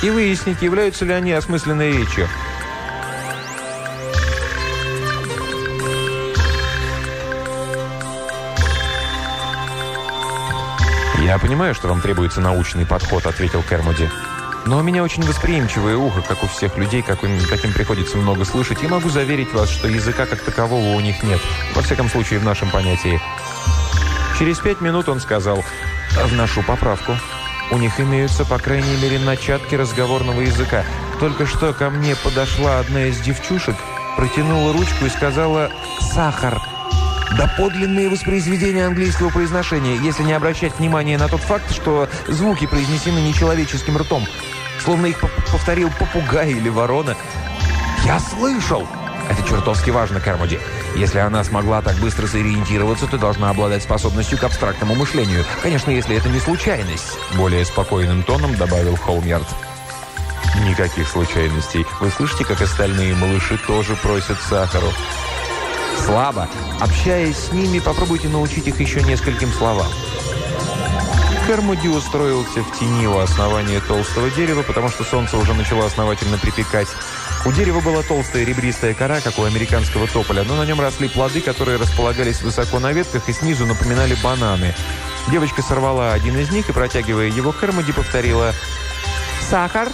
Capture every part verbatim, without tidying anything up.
и выяснить, являются ли они осмысленной речью. «Я понимаю, что вам требуется научный подход», — ответил Кермоди. «Но у меня очень восприимчивое ухо, как у всех людей, каким, каким приходится много слышать, и могу заверить вас, что языка как такового у них нет, во всяком случае в нашем понятии». Через пять минут он сказал: «Вношу поправку. У них имеются, по крайней мере, начатки разговорного языка. Только что ко мне подошла одна из девчушек, протянула ручку и сказала «сахар». Да подлинные воспроизведения английского произношения, если не обращать внимания на тот факт, что звуки произнесены нечеловеческим ртом, словно их повторил попугай или ворона. Я слышал! Это чертовски важно, Кермоди. Если она смогла так быстро сориентироваться, то должна обладать способностью к абстрактному мышлению. Конечно, если это не случайность, более спокойным тоном добавил Холмьярд. Никаких случайностей. Вы слышите, как остальные малыши тоже просят сахару? Слабо. Общаясь с ними, попробуйте научить их еще нескольким словам. Кермоди устроился в тени у основания толстого дерева, потому что солнце уже начало основательно припекать. У дерева была толстая ребристая кора, как у американского тополя, но на нем росли плоды, которые располагались высоко на ветках и снизу напоминали бананы. Девочка сорвала один из них и, протягивая его, Кермоди повторила «Сахар».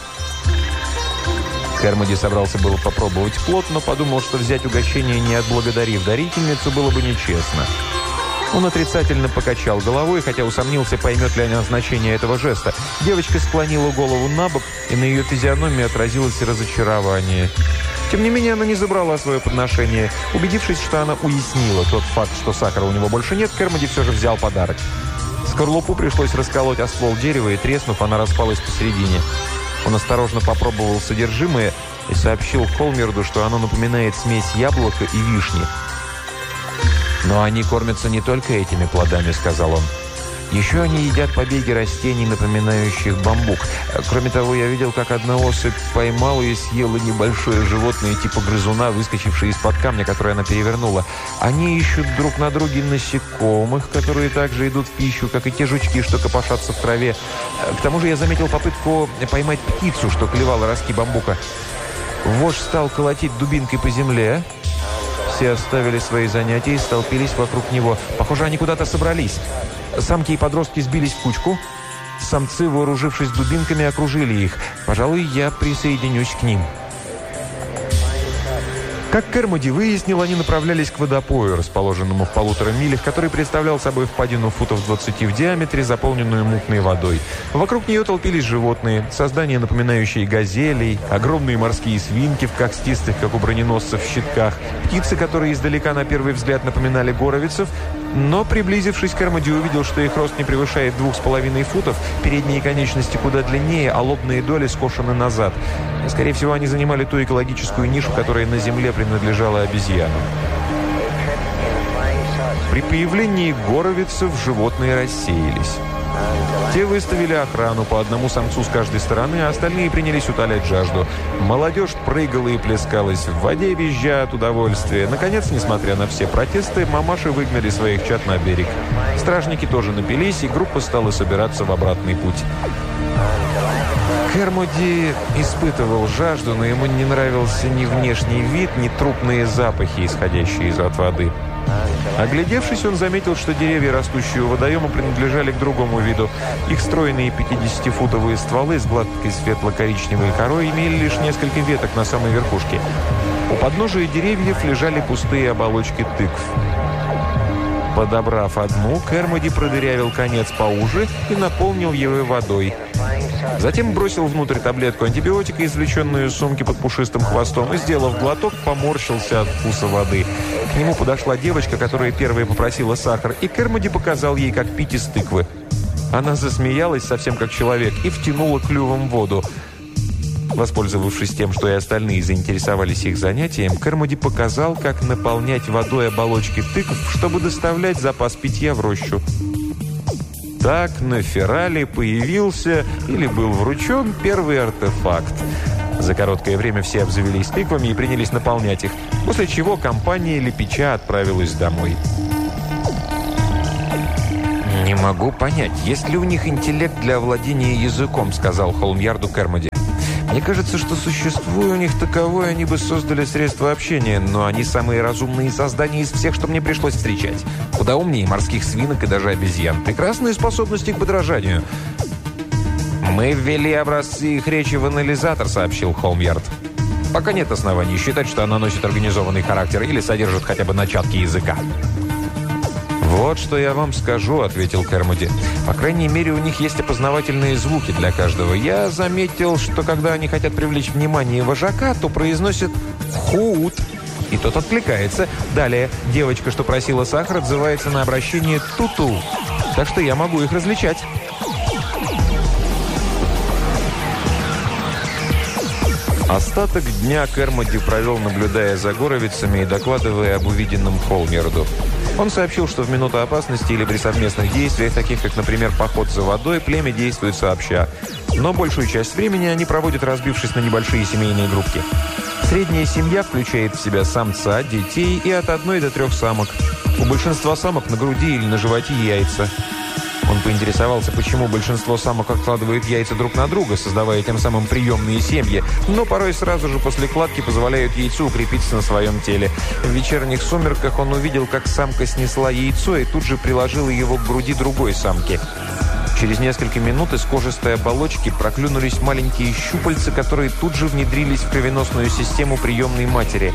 Кермоди собрался было попробовать плод, но подумал, что взять угощение, не отблагодарив дарительницу, было бы нечестно. Он отрицательно покачал головой, хотя усомнился, поймет ли она значение этого жеста. Девочка склонила голову на бок, и на ее физиономии отразилось разочарование. Тем не менее, она не забрала свое подношение. Убедившись, что она уяснила тот факт, что сахара у него больше нет, Кермоди все же взял подарок. Скорлупу пришлось расколоть о ствол дерева, и, треснув, она распалась посередине. Он осторожно попробовал содержимое и сообщил Холмьярду, что оно напоминает смесь яблока и вишни. «Но они кормятся не только этими плодами», — сказал он. «Еще они едят побеги растений, напоминающих бамбук. Кроме того, я видел, как одна особь поймала и съела небольшое животное типа грызуна, выскочившее из-под камня, которое она перевернула. Они ищут друг на друге насекомых, которые также идут в пищу, как и те жучки, что копошатся в траве. К тому же я заметил попытку поймать птицу, что клевала ростки бамбука. Вождь стал колотить дубинкой по земле». Все оставили свои занятия и столпились вокруг него. Похоже, они куда-то собрались. Самки и подростки сбились в кучку. Самцы, вооружившись дубинками, окружили их. Пожалуй, я присоединюсь к ним. Как Кермоди выяснил, они направлялись к водопою, расположенному в полутора милях, который представлял собой впадину футов двадцати в диаметре, заполненную мутной водой. Вокруг нее толпились животные, создания, напоминающие газелей, огромные морские свинки в костистых, как у броненосцев, щитках, птицы, которые издалека на первый взгляд напоминали горовицев, но, приблизившись, Кермоди увидел, что их рост не превышает двух с половиной футов, передние конечности куда длиннее, а лобные доли скошены назад. Скорее всего, они занимали ту экологическую нишу, которая на Земле принадлежала обезьянам. При появлении горовицев животные рассеялись. Те выставили охрану, по одному самцу с каждой стороны, а остальные принялись утолять жажду. Молодежь прыгала и плескалась в воде, визжа от удовольствия. Наконец, несмотря на все протесты, мамаши выгнали своих чад на берег. Стражники тоже напились, и группа стала собираться в обратный путь. Кермоди испытывал жажду, но ему не нравился ни внешний вид, ни трупные запахи, исходящие из-от воды. Оглядевшись, он заметил, что деревья, растущие у водоема, принадлежали к другому виду. Их стройные пятидесятифутовые стволы с гладкой светло-коричневой корой имели лишь несколько веток на самой верхушке. У подножия деревьев лежали пустые оболочки тыкв. Подобрав одну, Кермоди продырявил конец поуже и наполнил его водой. Затем бросил внутрь таблетку антибиотика, извлеченную из сумки под пушистым хвостом, и, сделав глоток, поморщился от вкуса воды. К нему подошла девочка, которая первая попросила сахар, и Кермоди показал ей, как пить из тыквы. Она засмеялась, совсем как человек, и втянула клювом воду. Воспользовавшись тем, что и остальные заинтересовались их занятием, Кермоди показал, как наполнять водой оболочки тыкв, чтобы доставлять запас питья в рощу. Так на Ферале появился или был вручен первый артефакт. За короткое время все обзавелись тыквами и принялись наполнять их, после чего компания Лепича отправилась домой. «Не могу понять, есть ли у них интеллект для овладения языком», — сказал Холмьярду Кермоди. Мне кажется, что существуя у них таковое, они бы создали средства общения, но они самые разумные создания из всех, что мне пришлось встречать. Куда умнее морских свинок и даже обезьян. Прекрасные способности к подражанию. «Мы ввели образцы их речи в анализатор», — сообщил Холмьярд. «Пока нет оснований считать, что она носит организованный характер или содержит хотя бы начатки языка». «Вот что я вам скажу», — ответил Кермоди. «По крайней мере, у них есть опознавательные звуки для каждого. Я заметил, что когда они хотят привлечь внимание вожака, то произносят «хуут», и тот откликается. Далее девочка, что просила сахар, отзывается на обращение «туту». Так что я могу их различать». Остаток дня Кермоди провел, наблюдая за горовицами и докладывая об увиденном Холмьярду. Он сообщил, что в минуту опасности или при совместных действиях, таких как, например, поход за водой, племя действует сообща. Но большую часть времени они проводят, разбившись на небольшие семейные группки. Средняя семья включает в себя самца, детей и от одной до трех самок. У большинства самок на груди или на животе яйца. Он поинтересовался, почему большинство самок откладывают яйца друг на друга, создавая тем самым приемные семьи, но порой сразу же после кладки позволяют яйцу укрепиться на своем теле. В вечерних сумерках он увидел, как самка снесла яйцо и тут же приложила его к груди другой самки. Через несколько минут из кожистой оболочки проклюнулись маленькие щупальца, которые тут же внедрились в кровеносную систему приемной матери.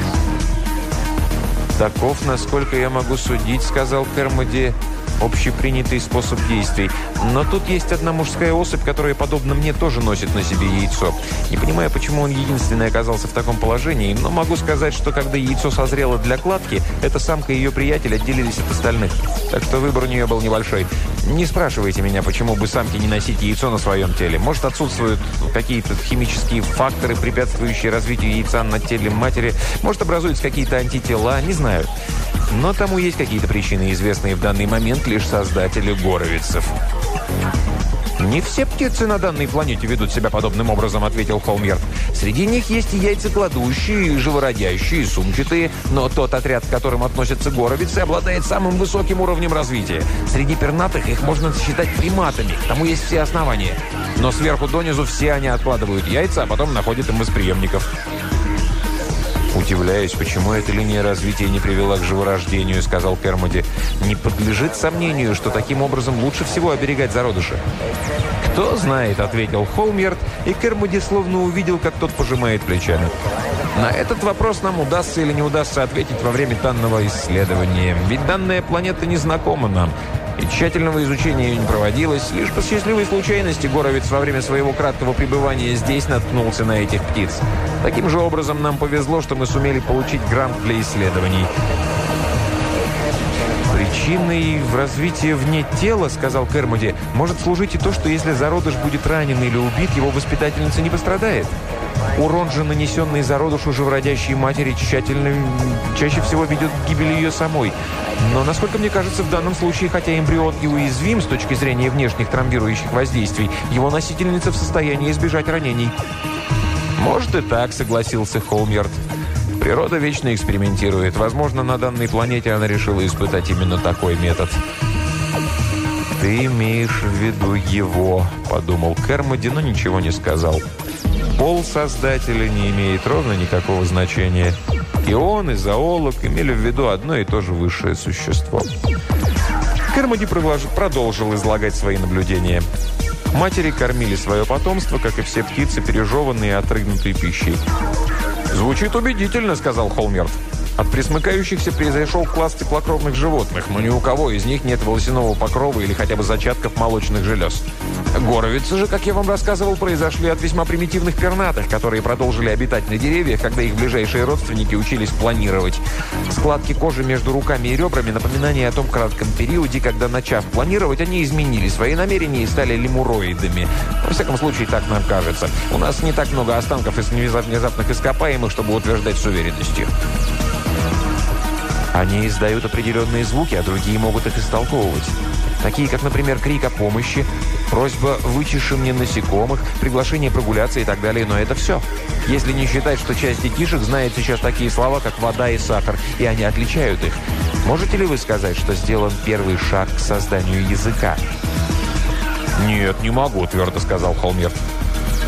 «Таков, насколько я могу судить», — сказал Кермоди, — общепринятый способ действий. Но тут есть одна мужская особь, которая, подобно мне, тоже носит на себе яйцо. Не понимаю, почему он единственный оказался в таком положении, но могу сказать, что когда яйцо созрело для кладки, эта самка и ее приятель отделились от остальных. Так что выбор у нее был небольшой. Не спрашивайте меня, почему бы самке не носить яйцо на своем теле. Может, отсутствуют какие-то химические факторы, препятствующие развитию яйца на теле матери. Может, образуются какие-то антитела, не знаю. Но тому есть какие-то причины, известные в данный момент лишь создателю горовицев. «Не все птицы на данной планете ведут себя подобным образом», — ответил Холмьярд. «Среди них есть и яйцекладущие, и живородящие, и сумчатые, но тот отряд, к которым относятся горовицы, обладает самым высоким уровнем развития. Среди пернатых их можно считать приматами, к тому есть все основания. Но сверху донизу все они откладывают яйца, а потом находят им восприемников». «Удивляюсь, почему эта линия развития не привела к живорождению», — сказал Кермоди. «Не подлежит сомнению, что таким образом лучше всего оберегать зародыши». «Кто знает», — ответил Холмьярд, и Кермоди словно увидел, как тот пожимает плечами. «На этот вопрос нам удастся или не удастся ответить во время данного исследования. Ведь данная планета не знакома нам, и тщательного изучения ее не проводилось. Лишь по счастливой случайности горовец во время своего краткого пребывания здесь наткнулся на этих птиц. Таким же образом нам повезло, что мы сумели получить грант для исследований». «Причиной в развитии вне тела, — сказал Кермоди, — может служить и то, что если зародыш будет ранен или убит, его воспитательница не пострадает. Урон же, нанесенный зародышу живородящей матери, тщательно, чаще всего ведет к гибели ее самой. Но, насколько мне кажется, в данном случае, хотя эмбрион и уязвим с точки зрения внешних травмирующих воздействий, его носительница в состоянии избежать ранений». «Может и так», — согласился Холмьярд. «Природа вечно экспериментирует. Возможно, на данной планете она решила испытать именно такой метод». «Ты имеешь в виду его», — подумал Кермоди, но ничего не сказал. Пол создателя не имеет ровно никакого значения. И он, и зоолог имели в виду одно и то же высшее существо. Кермоди продолжил излагать свои наблюдения. Матери кормили свое потомство, как и все птицы, пережеванные и отрыгнутой пищей. «Звучит убедительно», — сказал Холмьярд. «От пресмыкающихся произошел класс теплокровных животных, но ни у кого из них нет волосяного покрова или хотя бы зачатков молочных желез. Горовицы же, как я вам рассказывал, произошли от весьма примитивных пернатых, которые продолжили обитать на деревьях, когда их ближайшие родственники учились планировать. Складки кожи между руками и ребрами — напоминание о том кратком периоде, когда, начав планировать, они изменили свои намерения и стали лемуроидами. Во всяком случае, так нам кажется. У нас не так много останков из внезапных ископаемых, чтобы утверждать с уверенностью». «Они издают определенные звуки, а другие могут их истолковывать. Такие, как, например, крик о помощи, просьба «вычеши мне насекомых», приглашение прогуляться и так далее, но это все. Если не считать, что часть детишек знает сейчас такие слова, как «вода» и «сахар», и они отличают их. Можете ли вы сказать, что сделан первый шаг к созданию языка?» «Нет, не могу», — твердо сказал Холмьярд.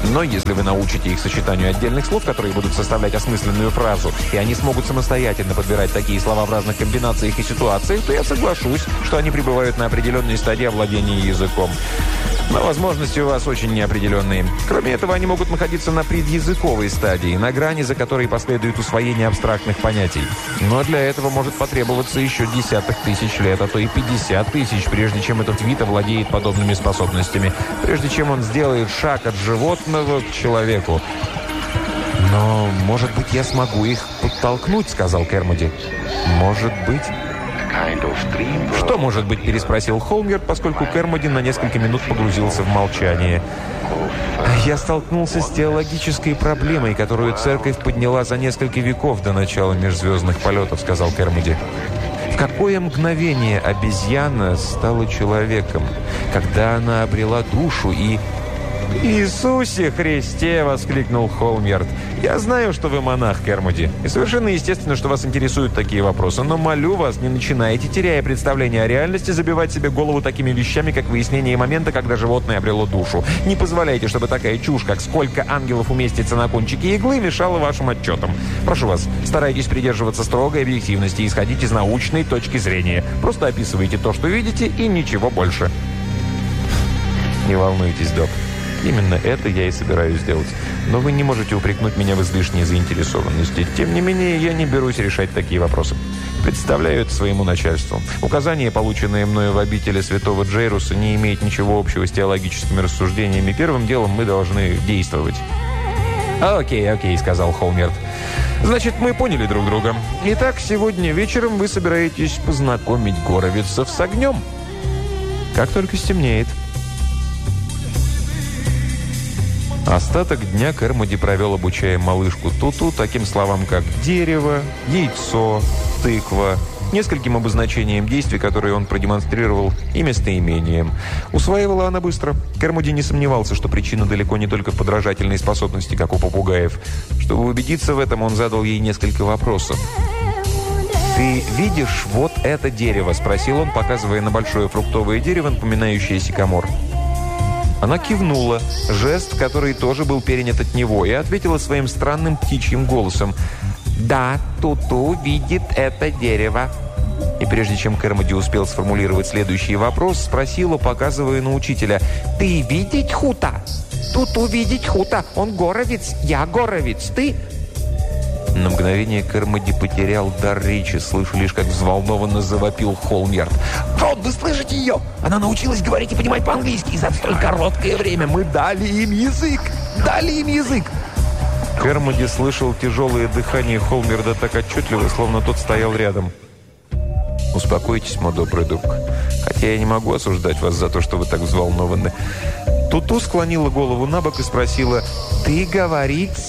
Но если вы научите их сочетанию отдельных слов, которые будут составлять осмысленную фразу, и они смогут самостоятельно подбирать такие слова в разных комбинациях и ситуациях, то я соглашусь, что они пребывают на определенной стадии овладения языком. Но возможности у вас очень неопределенные. Кроме этого, они могут находиться на предязыковой стадии, на грани, за которой последует усвоение абстрактных понятий. Но для этого может потребоваться еще десяток тысяч лет, а то и пятьдесят тысяч, прежде чем этот вид овладеет подобными способностями, прежде чем он сделает шаг от животного к человеку. «Но, может быть, я смогу их подтолкнуть», — сказал Кермоди. «Может быть». «Что может быть?» – переспросил Холмьерд, поскольку Кермоди на несколько минут погрузился в молчание. «Я столкнулся с теологической проблемой, которую церковь подняла за несколько веков до начала межзвездных полетов», – сказал Кермоди. «В какое мгновение обезьяна стала человеком, когда она обрела душу и...» «Иисусе Христе!» – воскликнул Холмьерд. «Я знаю, что вы монах, Кермоди, и совершенно естественно, что вас интересуют такие вопросы, но молю вас, не начинайте, теряя представление о реальности, забивать себе голову такими вещами, как выяснение момента, когда животное обрело душу. Не позволяйте, чтобы такая чушь, как сколько ангелов уместится на кончике иглы, мешала вашим отчетам. Прошу вас, старайтесь придерживаться строгой объективности и исходить из научной точки зрения. Просто описывайте то, что видите, и ничего больше». «Не волнуйтесь, док. Именно это я и собираюсь сделать. Но вы не можете упрекнуть меня в излишней заинтересованности. Тем не менее, я не берусь решать такие вопросы. Представляю это своему начальству. Указания, полученные мною в обители святого Джейруса, не имеют ничего общего с теологическими рассуждениями. Первым делом мы должны действовать». «Окей, окей», — сказал Холмьерд. «Значит, мы поняли друг друга. Итак, сегодня вечером вы собираетесь познакомить горовицев с огнем. Как только стемнеет». Остаток дня Кермоди провел, обучая малышку Туту таким словам, как «дерево», «яйцо», «тыква», нескольким обозначением действий, которые он продемонстрировал, и местоимением. Усваивала она быстро. Кермоди не сомневался, что причина далеко не только в подражательной способности, как у попугаев. Чтобы убедиться в этом, он задал ей несколько вопросов. «Ты видишь вот это дерево?» – спросил он, показывая на большое фруктовое дерево, напоминающее сикамор. Она кивнула, жест, который тоже был перенят от него, и ответила своим странным птичьим голосом: «Да, Туту видит это дерево». И прежде чем Кермоди успел сформулировать следующий вопрос, спросила, показывая на учителя: «Ты видеть Хута? Туту видеть Хута? Он горовец, я горовец, ты?» На мгновение Кермоди потерял дар речи, слыша лишь, как взволнованно завопил Холмьерд. «Рон, вы слышите ее? Она научилась говорить и понимать по-английски, и за столь короткое время мы дали им язык! Дали им язык!» Кермоди слышал тяжелое дыхание Холмьерда так отчетливо, словно тот стоял рядом. «Успокойтесь, мой добрый друг. Хотя я не могу осуждать вас за то, что вы так взволнованы». Туту склонила голову на бок и спросила: «Ты говорить?»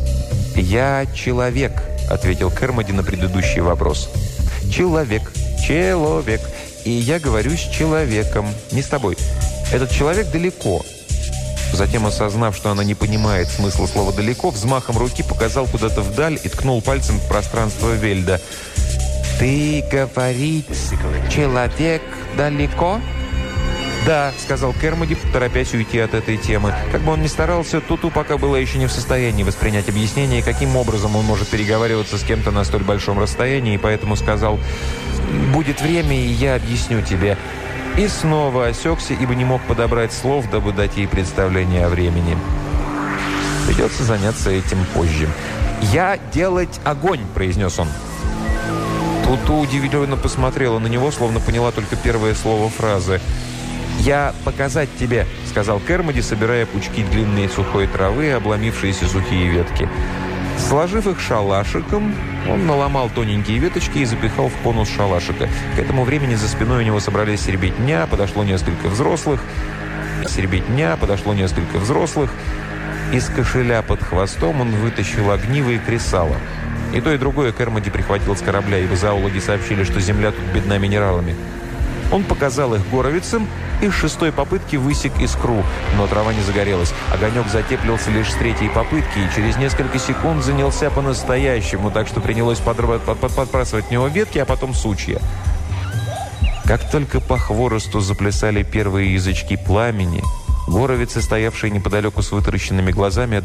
«Я человек», — ответил Кермоди на предыдущий вопрос. «Человек, человек. И я говорю с человеком, не с тобой. Этот человек далеко». Затем, осознав, что она не понимает смысла слова «далеко», взмахом руки показал куда-то вдаль и ткнул пальцем в пространство Вельда. «Ты говорить, человек далеко?» «Да», — сказал Кермоди, торопясь уйти от этой темы. Как бы он ни старался, Туту пока была еще не в состоянии воспринять объяснение, каким образом он может переговариваться с кем-то на столь большом расстоянии, и поэтому сказал: «Будет время, и я объясню тебе». И снова осекся, ибо не мог подобрать слов, дабы дать ей представление о времени. Придется заняться этим позже. «Я делать огонь», — произнес он. Туту удивленно посмотрела на него, словно поняла только первое слово фразы. «Я показать тебе», — сказал Кермоди, собирая пучки длинной сухой травы и обломившиеся сухие ветки. Сложив их шалашиком, он наломал тоненькие веточки и запихал в конус шалашика. К этому времени за спиной у него собрались серебятня, подошло несколько взрослых. Серебятня, подошло несколько взрослых. Из кошеля под хвостом он вытащил огниво и кресало. И то, и другое Кермоди прихватил с корабля, ибо зоологи сообщили, что земля тут бедна минералами. Он показал их горовицам и с шестой попытки высек искру, но трава не загорелась. Огонек затеплился лишь с третьей попытки и через несколько секунд занялся по-настоящему, так что принялось подрыв... подбрасывать в него ветки, а потом сучья. Как только по хворосту заплясали первые язычки пламени, Горовицы, стоявшие неподалеку с вытаращенными глазами,